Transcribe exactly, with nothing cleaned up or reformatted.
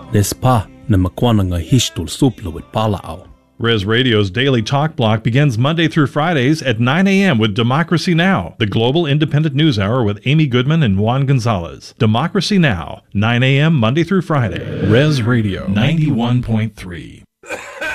Despa na makwana nga hishtul suplo with palao. Res Radio's Daily Talk Block begins Monday through Fridays at nine a.m. with Democracy Now!, the global independent news hour with Amy Goodman and Juan Gonzalez. Democracy Now!, nine a.m. Monday through Friday. Res Radio ninety-one point three.